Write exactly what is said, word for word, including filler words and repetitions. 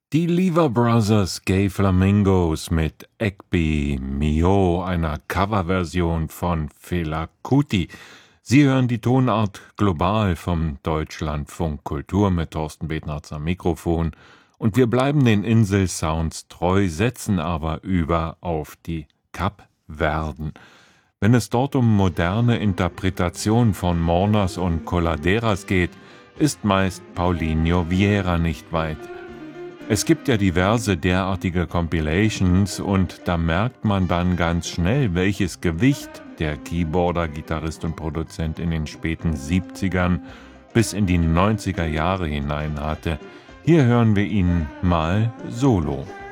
Die Lever Brothers Gay Flamingos mit Ekbi Mio, einer Coverversion von Fela Kuti. Sie hören die Tonart Global vom Deutschlandfunk Kultur mit Thorsten Betnarz am Mikrofon. Und wir bleiben den Inselsounds treu, setzen aber über auf die Kapverden. Wenn es dort um moderne Interpretation von Mourners und Coladeras geht, ist meist Paulinho Vieira nicht weit. Es gibt ja diverse derartige Compilations und da merkt man dann ganz schnell, welches Gewicht der Keyboarder, Gitarrist und Produzent in den späten siebzigern bis in die neunziger Jahre hinein hatte. Hier hören wir ihn mal solo.